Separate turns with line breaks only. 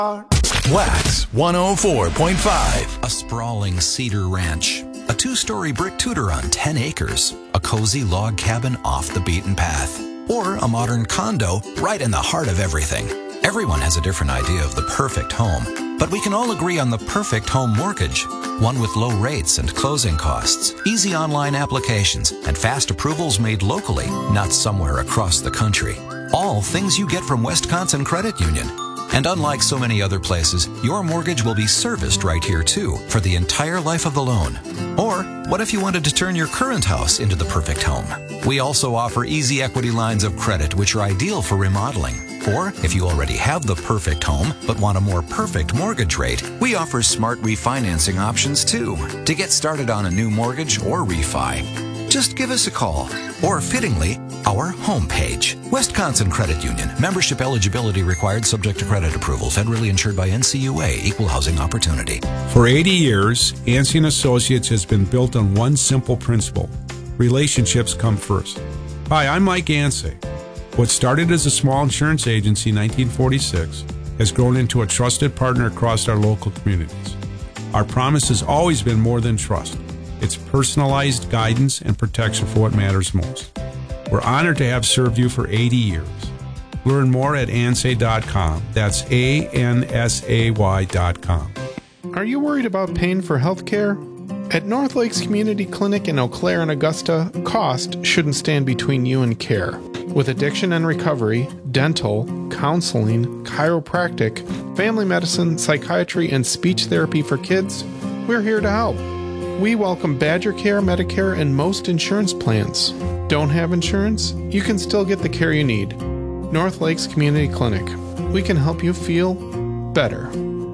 Wax 104.5.
A sprawling cedar ranch, a 2-story brick tutor on 10 acres, a cozy log cabin off the beaten path, or a modern condo right in the heart of everything. Everyone has a different idea of the perfect home, but we can all agree on the perfect home mortgage. One with low rates and closing costs, easy online applications, and fast approvals made locally, not somewhere across the country. All things you get from Wisconsin Credit Union. And unlike so many other places, your mortgage will be serviced right here too for the entire life of the loan. Or what if you wanted to turn your current house into the perfect home? We also offer easy equity lines of credit which are ideal for remodeling. Or if you already have the perfect home but want a more perfect mortgage rate, we offer smart refinancing options too to get started on a new mortgage or refi. Just give us a call, or fittingly, our homepage. Wisconsin Credit Union. Membership eligibility required, subject to credit approval. Federally insured by NCUA. Equal housing opportunity.
For 80 years, Ansey & Associates has been built on one simple principle. Relationships come first. Hi, I'm Mike Ansey. What started as a small insurance agency in 1946 has grown into a trusted partner across our local communities. Our promise has always been more than trust. It's personalized guidance and protection for what matters most. We're honored to have served you for 80 years. Learn more at ansay.com. That's ANSAY.com.
Are you worried about paying for health care? At North Lakes Community Clinic in Eau Claire and Augusta, cost shouldn't stand between you and care. With addiction and recovery, dental, counseling, chiropractic, family medicine, psychiatry, and speech therapy for kids, we're here to help. We welcome Badger Care, Medicare, and most insurance plans. Don't have insurance? You can still get the care you need. North Lakes Community Clinic. We can help you feel better.